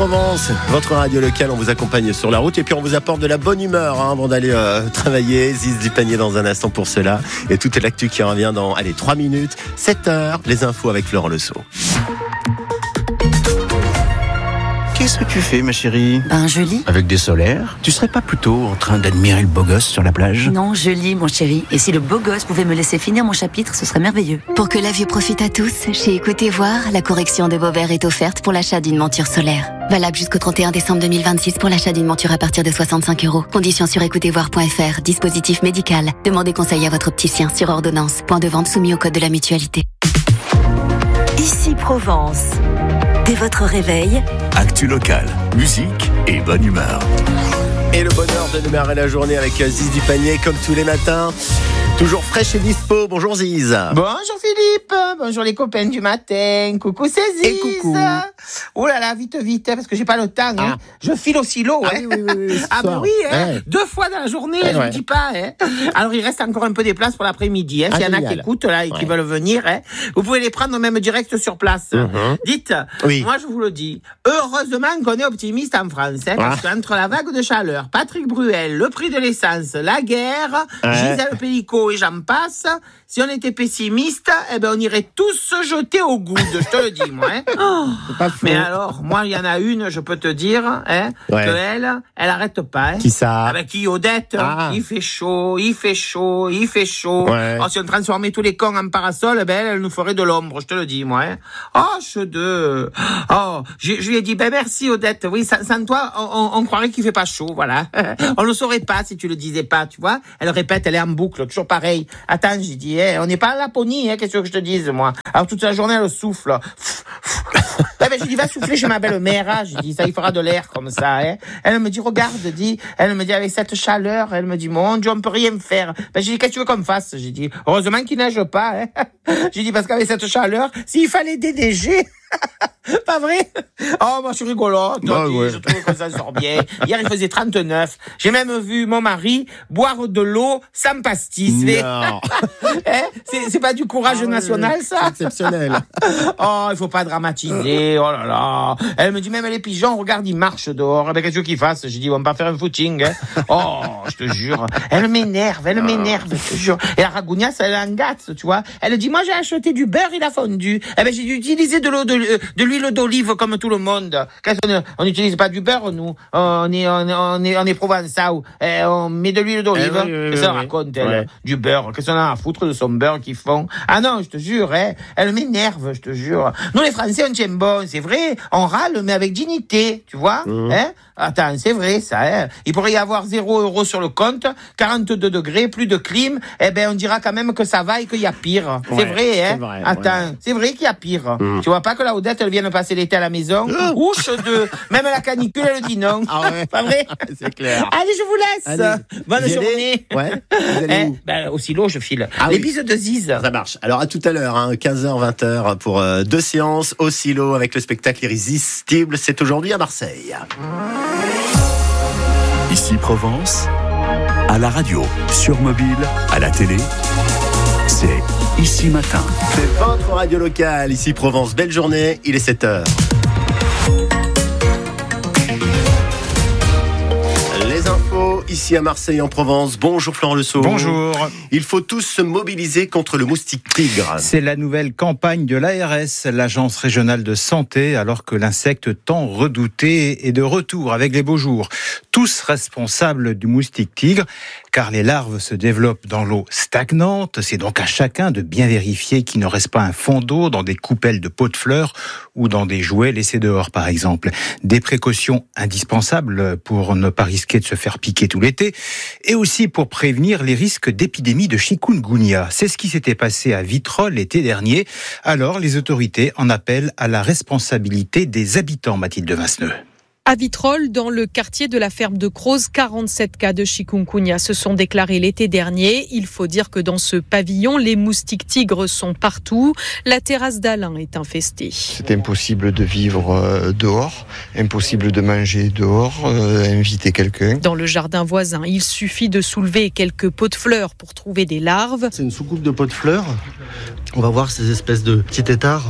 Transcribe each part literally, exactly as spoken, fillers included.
Provence, votre radio locale, on vous accompagne sur la route et puis on vous apporte de la bonne humeur hein, avant d'aller euh, travailler. Ziz du panier dans un instant pour cela. Et toute l'actu qui revient dans, allez, trois minutes, sept heures, les infos avec Florent Lesso. Qu'est-ce que tu fais, ma chérie ? Ben, je lis. Avec des solaires ? Tu serais pas plutôt en train d'admirer le beau gosse sur la plage ? Non, je lis, mon chéri. Et si le beau gosse pouvait me laisser finir mon chapitre, ce serait merveilleux. Pour que la vue profite à tous, chez Écoutez Voir, la correction de vos verres est offerte pour l'achat d'une monture solaire. Valable jusqu'au trente et un décembre deux mille vingt-six pour l'achat d'une monture à partir de soixante-cinq euros. Conditions sur écoutez voir point f r. Dispositif médical. Demandez conseil à votre opticien sur ordonnance. Point de vente soumis au code de la mutualité. Ici Provence. Dès votre réveil, actu locale, musique et bonne humeur. Et le bonheur de démarrer la journée avec Ziz du panier comme tous les matins. Toujours fraîche et dispo. Bonjour Ziz. Bonjour Philippe. Bonjour les copains du matin. Coucou c'est Ziz. Et coucou. Oh là là, vite vite, parce que j'ai pas le temps. Ah. Hein. Je file au silo. Ah hein. oui, oui, oui, oui, ah ben oui, hein. ouais. Deux fois dans la journée, ouais, je ouais. ne dis pas. Hein. Alors il reste encore un peu des places pour l'après-midi. Hein. Ah, S'il y en a génial. qui écoutent là et qui Ouais. veulent venir, hein, vous pouvez les prendre même direct sur place. Mm-hmm. Dites, Oui. moi je vous le dis, heureusement qu'on est optimiste en France, hein, parce Ah. qu'entre la vague de chaleur, Patrick Bruel, le prix de l'essence, la guerre, Ouais. Gisèle Pélicot et j'en passe, si on était pessimiste, eh ben on irait tous se jeter au goude, je te le dis moi. Hein. Oh. C'est pas faux. Mais alors, moi il y en a une, je peux te dire, hein, Ouais. que elle, elle arrête pas. Hein. Qui ça? Ah ben qui Odette, Ah. il fait chaud, il fait chaud, il fait chaud. Ouais. Oh, si on transformait tous les cons en parasol, eh ben elle, elle nous ferait de l'ombre, je te le dis moi. Hein. Oh, je de, oh, je, je lui ai dit ben merci Odette. Oui, sans, sans toi, on, on, on croirait qu'il fait pas chaud, voilà. On le saurait pas si tu le disais pas, tu vois. Elle répète, elle est en boucle, toujours pareil. Attends, j'ai dit, eh, on n'est pas à Laponie, hein, qu'est-ce que je te dise moi. Alors toute la journée elle souffle. Eh ben, j'ai dit, va souffler chez ma belle-mère, hein. J'ai dit, ça, il fera de l'air comme ça, hein. Elle me dit, regarde, dit, elle me dit, avec cette chaleur, elle me dit, mon Dieu, on peut rien faire. Ben, j'ai dit, qu'est-ce que tu veux qu'on fasse? J'ai dit, heureusement qu'il neige pas, hein. J'ai dit, parce qu'avec cette chaleur, s'il fallait déneiger, pas vrai? Oh, moi, je suis rigolote. Bah, dit, ouais. Je trouve que ça sort bien. Hier, il faisait trente-neuf. J'ai même vu mon mari boire de l'eau sans pastis. Mais- Non. hein c'est, c'est pas du courage Ah ouais, national, ça? C'est exceptionnel. Oh, il faut pas dramatiser. Oh là là. Elle me dit, même les pigeons, regarde, ils marchent dehors. Eh ben, qu'est-ce qu'ils fassent? J'ai dit, on va pas faire un footing, hein. Oh, je te jure. Elle m'énerve, elle m'énerve, je te jure. Et la ragougnasse, elle en gâte, tu vois. Elle dit, moi, j'ai acheté du beurre, il a fondu. Eh ben, j'ai dû utiliser de l'eau, de, de l'huile d'olive comme tout le monde. Qu'est-ce qu'on, on n'utilise pas du beurre, nous. On est, on est, on est, on est provençal. Eh, on met de l'huile d'olive. Eh oui, oui, oui, Qu'est-ce qu'on oui. raconte, elle? Ouais. Du beurre. Qu'est-ce qu'on a à foutre de son beurre qu'ils font? Ah non, je te jure, hein. Elle m'énerve, je te jure. Nous, les Français, on tient bon, c'est vrai. On râle, mais avec dignité, tu vois, Mmh. hein. Attends, c'est vrai, ça, hein. Il pourrait y avoir zéro euro sur le compte, quarante-deux degrés, plus de clim. Eh ben, on dira quand même que ça va et qu'il y a pire. Ouais, c'est vrai, hein. c'est vrai, Attends, ouais. c'est vrai qu'il y a pire. Mmh. Tu vois pas que la Odette, elle vient de passer l'été à la maison? Ouche de, même la canicule, elle dit non. Ah ouais. Pas vrai? C'est clair. Allez, je vous laisse. Allez. Bonne Vous y allez journée. Ouais. Vous allez Hein, où? ben, au silo, je file. Ah Les oui. bises de Ziz. Ça marche. Alors à tout à l'heure, hein, quinze heures, vingt heures pour euh, deux séances au silo avec le spectacle Irrésistible. C'est aujourd'hui à Marseille. Ici Provence, à la radio, sur mobile, à la télé, c'est Ici Matin. C'est votre radio locale, ici Provence. Belle journée, il est sept heures. Les infos ici à Marseille en Provence. Bonjour Florent Lesso. Bonjour. Il faut tous se mobiliser contre le moustique tigre. C'est la nouvelle campagne de l'A R S, l'Agence régionale de santé, alors que l'insecte tant redouté est de retour avec les beaux jours. Tous responsables du moustique tigre, car les larves se développent dans l'eau stagnante. C'est donc à chacun de bien vérifier qu'il ne reste pas un fond d'eau dans des coupelles de pots de fleurs ou dans des jouets laissés dehors, par exemple. Des précautions indispensables pour ne pas risquer de se faire piquer tout l'été et aussi pour prévenir les risques d'épidémie de chikungunya. C'est ce qui s'était passé à Vitrolles l'été dernier. Alors, les autorités en appellent à la responsabilité des habitants, Mathilde Vinceneux. À Vitrolles, dans le quartier de la ferme de Croze, quarante-sept cas de chikungunya se sont déclarés l'été dernier. Il faut dire que dans ce pavillon, les moustiques tigres sont partout. La terrasse d'Alain est infestée. C'est impossible de vivre dehors, impossible de manger dehors, euh, inviter quelqu'un. Dans le jardin voisin, il suffit de soulever quelques pots de fleurs pour trouver des larves. C'est une soucoupe de pots de fleurs. On va voir ces espèces de petits têtards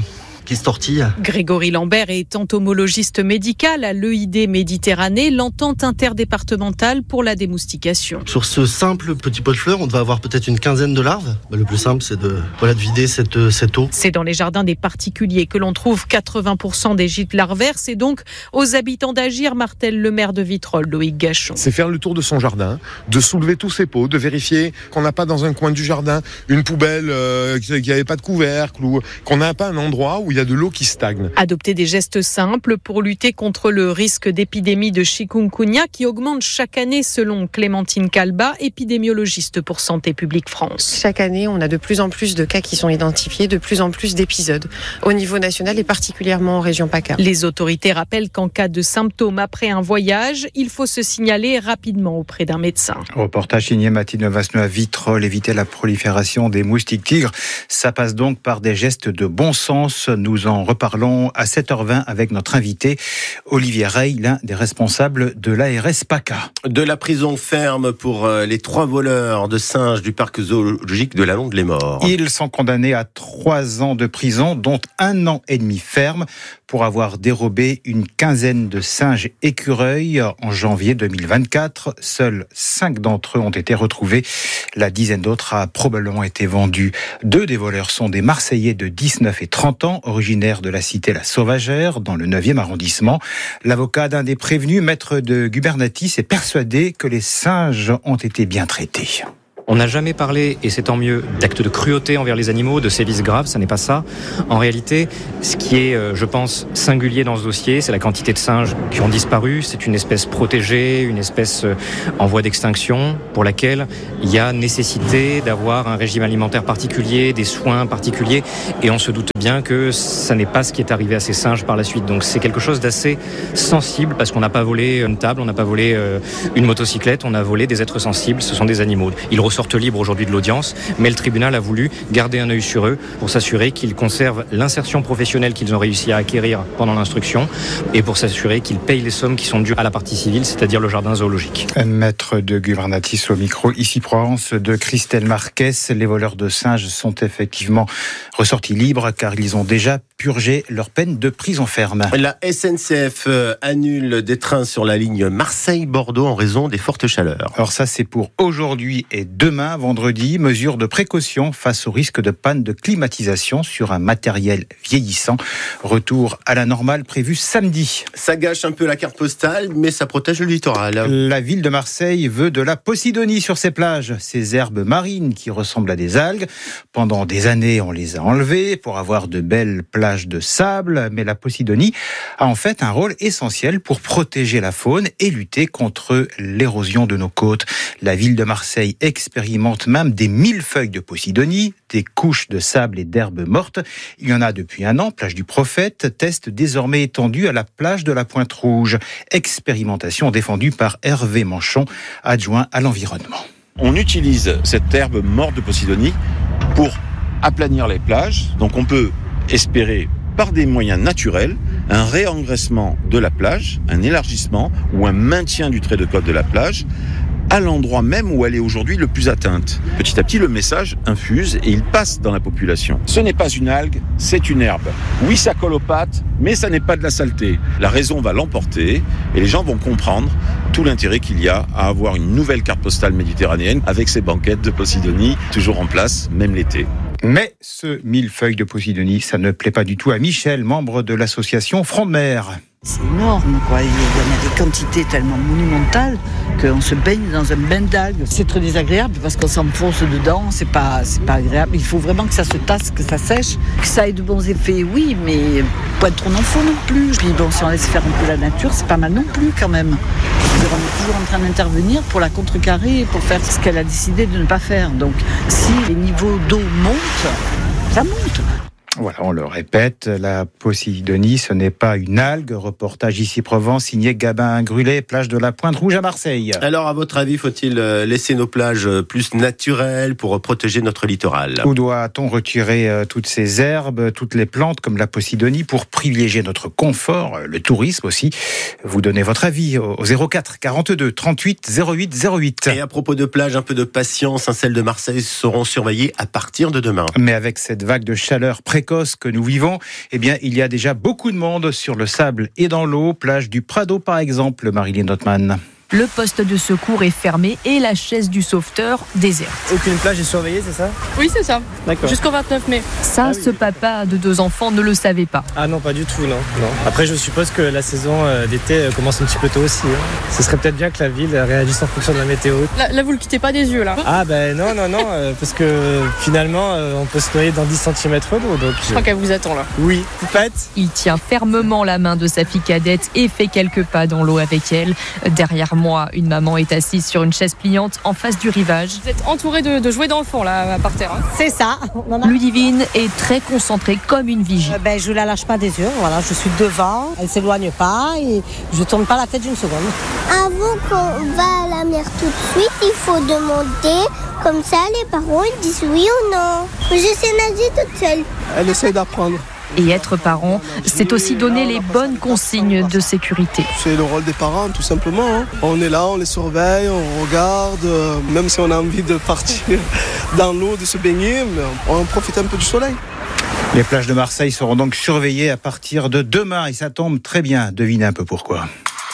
qui se tortillent. Grégory Lambert est entomologiste médical à l'E I D Méditerranée, l'entente interdépartementale pour la démoustication. Sur ce simple petit pot de fleurs, on devait avoir peut-être une quinzaine de larves. Bah, le plus simple, c'est de, voilà, de vider cette, cette eau. C'est dans les jardins des particuliers que l'on trouve quatre-vingts pour cent des gîtes larvaires. C'est donc aux habitants d'agir, martèle le maire de Vitrolles, Loïc Gachon. C'est faire le tour de son jardin, de soulever tous ses pots, de vérifier qu'on n'a pas dans un coin du jardin une poubelle euh, qui n'avait pas de couvercle ou qu'on n'a pas un endroit où il y a de l'eau qui stagne. Adopter des gestes simples pour lutter contre le risque d'épidémie de chikungunya qui augmente chaque année selon Clémentine Calba, épidémiologiste pour Santé publique France. Chaque année, on a de plus en plus de cas qui sont identifiés, de plus en plus d'épisodes au niveau national et particulièrement en région PACA. Les autorités rappellent qu'en cas de symptômes après un voyage, il faut se signaler rapidement auprès d'un médecin. Reportage signé Mathilde Vasselin à Vitrolles, éviter la prolifération des moustiques tigres. Ça passe donc par des gestes de bon sens. Nous en reparlons à sept heures vingt avec notre invité Olivier Rey, l'un des responsables de l'A R S PACA. De la prison ferme pour les trois voleurs de singes du parc zoologique de la Londe-les-Morts. Ils sont condamnés à trois ans de prison, dont un an et demi ferme, pour avoir dérobé une quinzaine de singes écureuils en janvier deux mille vingt-quatre. Seuls cinq d'entre eux ont été retrouvés. La dizaine d'autres a probablement été vendue. Deux des voleurs sont des Marseillais de dix-neuf et trente ans, originaires de la cité La Sauvagère, dans le neuvième arrondissement. L'avocat d'un des prévenus, maître de Gubernatis, est persuadé que les singes ont été bien traités. On n'a jamais parlé, et c'est tant mieux, d'actes de cruauté envers les animaux, de sévices graves, ça n'est pas ça. En réalité, ce qui est, je pense, singulier dans ce dossier, c'est la quantité de singes qui ont disparu. C'est une espèce protégée, une espèce en voie d'extinction, pour laquelle il y a nécessité d'avoir un régime alimentaire particulier, des soins particuliers, et on se doute bien que ça n'est pas ce qui est arrivé à ces singes par la suite. Donc c'est quelque chose d'assez sensible, parce qu'on n'a pas volé une table, on n'a pas volé une motocyclette, on a volé des êtres sensibles, ce sont des animaux. Ils sortent libres aujourd'hui de l'audience, mais le tribunal a voulu garder un œil sur eux pour s'assurer qu'ils conservent l'insertion professionnelle qu'ils ont réussi à acquérir pendant l'instruction et pour s'assurer qu'ils payent les sommes qui sont dues à la partie civile, c'est-à-dire le jardin zoologique. Maître de Gubernatis au micro, ici Provence de Christelle Marquez. Les voleurs de singes sont effectivement ressortis libres car ils ont déjà purgé leur peine de prison ferme. La S N C F annule des trains sur la ligne Marseille-Bordeaux en raison des fortes chaleurs. Alors ça, c'est pour aujourd'hui et demain, vendredi, mesure de précaution face au risque de panne de climatisation sur un matériel vieillissant. Retour à la normale prévu samedi. Ça gâche un peu la carte postale, mais ça protège le littoral. La ville de Marseille veut de la posidonie sur ses plages, ces herbes marines qui ressemblent à des algues. Pendant des années, on les a enlevées pour avoir de belles plages de sable, mais la posidonie a en fait un rôle essentiel pour protéger la faune et lutter contre l'érosion de nos côtes. La ville de Marseille expérimente même des millefeuilles de posidonie, des couches de sable et d'herbes mortes. Il y en a depuis un an. Plage du Prophète, test désormais étendu à la plage de la Pointe-Rouge. Expérimentation défendue par Hervé Manchon, adjoint à l'environnement. On utilise cette herbe morte de posidonie pour aplanir les plages. Donc on peut espérer par des moyens naturels un réengraissement de la plage, un élargissement ou un maintien du trait de côte de la plage à l'endroit même où elle est aujourd'hui le plus atteinte. Petit à petit, le message infuse et il passe dans la population. Ce n'est pas une algue, c'est une herbe. Oui, ça colle aux pattes, mais ça n'est pas de la saleté. La raison va l'emporter et les gens vont comprendre tout l'intérêt qu'il y a à avoir une nouvelle carte postale méditerranéenne avec ses banquettes de posidonie toujours en place, même l'été. Mais ce millefeuille de posidonie, ça ne plaît pas du tout à Michel, membre de l'association Front de Mer. C'est énorme, quoi. Il y en a des quantités tellement monumentales qu'on se baigne dans un bain d'algues. C'est très désagréable parce qu'on s'enfonce dedans, c'est pas, c'est pas agréable. Il faut vraiment que ça se tasse, que ça sèche, que ça ait de bons effets, oui, mais pas être trop en fond non plus. Puis bon, si on laisse faire un peu la nature, c'est pas mal non plus quand même. On est toujours en train d'intervenir pour la contrecarrer, pour faire ce qu'elle a décidé de ne pas faire. Donc, si les niveaux d'eau montent, ça monte. Voilà, on le répète, la posidonie, ce n'est pas une algue. Reportage ici Provence, signé Gabin Grulet, plage de la Pointe-Rouge à Marseille. Alors, à votre avis, faut-il laisser nos plages plus naturelles pour protéger notre littoral ? Ou doit-on retirer toutes ces herbes, toutes les plantes comme la posidonie pour privilégier notre confort, le tourisme aussi ? Vous donnez votre avis au zéro quatre quarante-deux trente-huit zéro huit zéro huit. Et à propos de plage, un peu de patience, hein, celles de Marseille seront surveillées à partir de demain. Mais avec cette vague de chaleur précoce, précoce que nous vivons, eh bien, il y a déjà beaucoup de monde sur le sable et dans l'eau, plage du Prado par exemple, Marilyn Notman. Le poste de secours est fermé et la chaise du sauveteur déserte. Aucune plage est surveillée, c'est ça ? Oui, c'est ça. D'accord. Jusqu'au vingt-neuf mai. Ça, ah oui, ce papa de deux enfants ne le savait pas. Ah non, pas du tout, non. non. Après, je suppose que la saison d'été commence un petit peu tôt aussi. Hein. Ce serait peut-être bien que la ville réagisse en fonction de la météo. Là, là vous le quittez pas des yeux, là. Ah ben non, non, non, euh, parce que finalement, euh, on peut se noyer dans dix centimètres d'eau. Donc, je crois qu'elle vous attend, là. Oui, poupette. Il tient fermement la main de sa fille cadette et fait quelques pas dans l'eau avec elle. Derrière moi, une maman est assise sur une chaise pliante en face du rivage. Vous êtes entouré de, de jouets d'enfants là par terre. Hein. C'est ça. Ludivine est très concentrée comme une vigie. Euh, ben, je la lâche pas des yeux. Voilà, je suis devant. Elle s'éloigne pas et je tourne pas la tête d'une seconde. Avant qu'on va à la mer tout de suite, il faut demander. Comme ça, les parents ils disent oui ou non. Je sais nager toute seule. Elle essaie d'apprendre. Et être parent, c'est aussi donner les bonnes consignes de sécurité. C'est le rôle des parents, tout simplement. Hein. On est là, on les surveille, on regarde, euh, même si on a envie de partir dans l'eau, de se baigner, mais on profite un peu du soleil. Les plages de Marseille seront donc surveillées à partir de demain et ça tombe très bien. Devinez un peu pourquoi.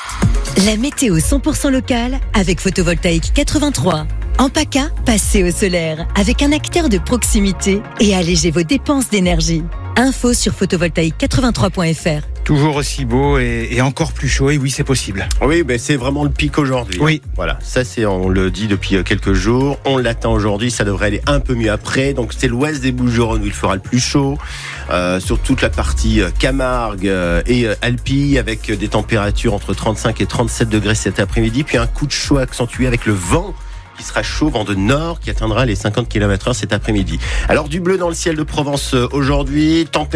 La météo cent pour cent locale avec Photovoltaïque quatre-vingt-trois. En PACA, passez au solaire avec un acteur de proximité et allégez vos dépenses d'énergie. Info sur photovoltaïque quatre-vingt-trois point f r. Toujours aussi beau et, et encore plus chaud, et oui, c'est possible. Oui, mais c'est vraiment le pic aujourd'hui. Oui. Hein. Voilà, ça, c'est, on le dit depuis quelques jours. On l'attend aujourd'hui, ça devrait aller un peu mieux après. Donc, c'est l'ouest des Bouches-du-Rhône où il fera le plus chaud. Euh, sur toute la partie Camargue et Alpi, avec des températures entre trente-cinq et trente-sept degrés cet après-midi. Puis un coup de chaud accentué avec le vent qui sera chaud, vent de nord qui atteindra les cinquante kilomètres heure cet après-midi. Alors, du bleu dans le ciel de Provence aujourd'hui, température